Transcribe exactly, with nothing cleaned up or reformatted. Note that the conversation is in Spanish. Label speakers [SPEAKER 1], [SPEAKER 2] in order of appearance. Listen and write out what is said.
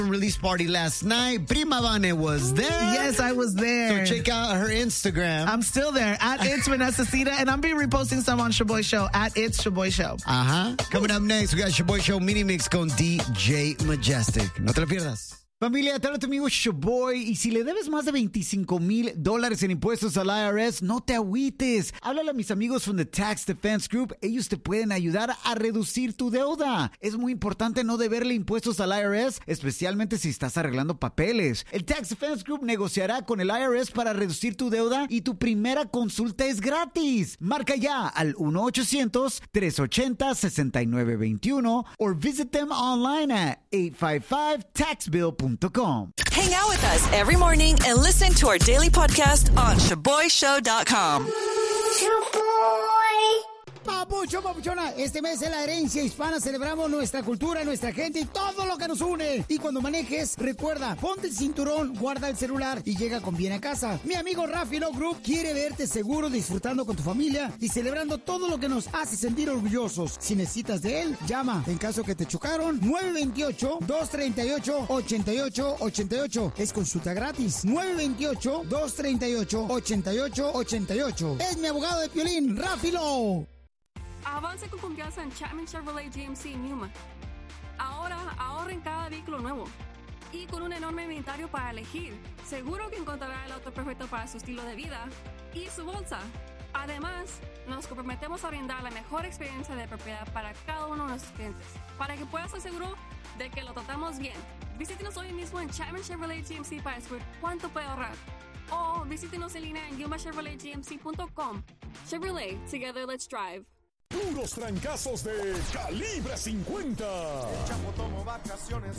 [SPEAKER 1] release party last night. Prima Vane was there.
[SPEAKER 2] Yes, I was there.
[SPEAKER 1] So check out her Instagram.
[SPEAKER 2] I'm still there, at It's Vanessa Cita, and I'm be reposting some on Shaboy Show, at It's Shaboy Show.
[SPEAKER 1] Uh-huh. Coming up next, we got Shaboy Show Mini Mix con D J Majestic. No te lo pierdas. Familia, te habla tu amigo Shaboy, y si le debes más de veinticinco mil dólares en impuestos al I R S, no te agüites. Háblale a mis amigos from the Tax Defense Group. Ellos te pueden ayudar a reducir tu deuda. Es muy importante no deberle impuestos al I R S, especialmente si estás arreglando papeles. El Tax Defense Group negociará con el I R S para reducir tu deuda y tu primera consulta es gratis. Marca ya al uno ochocientos, tres ochenta, sesenta y nueve veintiuno or visit them online at eight five five tax bill dot com.
[SPEAKER 3] Hang out with us every morning and listen to our daily podcast on shaboy show dot com.
[SPEAKER 4] Papucho, papuchona, este mes en la herencia hispana celebramos nuestra cultura, nuestra gente y todo lo que nos une. Y cuando manejes, recuerda, ponte el cinturón, guarda el celular y llega con bien a casa. Mi amigo Rafi Law Group quiere verte seguro, disfrutando con tu familia y celebrando todo lo que nos hace sentir orgullosos. Si necesitas de él, llama. En caso que te chocaron, nueve veintiocho, dos treinta y ocho, ochenta y ocho ochenta y ocho. Es consulta gratis. nueve veintiocho, dos treinta y ocho, ochenta y ocho ochenta y ocho. Es mi abogado de Piolín, Rafi Law.
[SPEAKER 5] Avance con confianza en Chapman Chevrolet G M C en Yuma. Ahora ahorra en cada vehículo nuevo. Y con un enorme inventario para elegir, seguro que encontrará el auto perfecto para su estilo de vida y su bolsa. Además, nos comprometemos a brindar la mejor experiencia de propiedad para cada uno de nuestros clientes, para que puedas estar seguro de que lo tratamos bien. Visítenos hoy mismo en Chapman Chevrolet G M C para descubrir cuánto puede ahorrar. O visítenos en línea en yuma chevrolet g m c punto com. Chevrolet, together let's drive.
[SPEAKER 6] Puros trancazos de Calibre cincuenta.
[SPEAKER 7] El Chapo tomó vacaciones